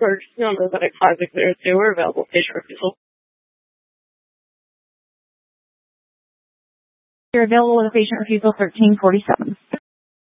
emergency on Robotic 5602. We're available. Patient refusal. You're available with patient refusal 1347.